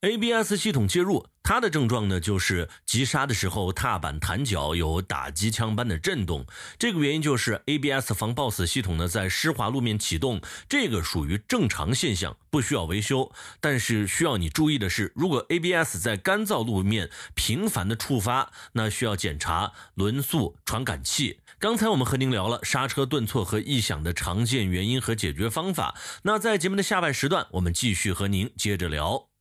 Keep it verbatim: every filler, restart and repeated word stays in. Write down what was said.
A B S 系统介入，它的症状呢就是急刹的时候踏板弹脚有打机枪般的震动，这个原因就是 A B S 防抱死系统呢在湿滑路面启动，这个属于正常现象，不需要维修。但是需要你注意的是，如果 A B S 在干燥路面频繁的触发，那需要检查轮速传感器。刚才我们和您聊了刹车顿挫和异响的常见原因和解决方法，那在节目的下半时段，我们继续和您接着聊。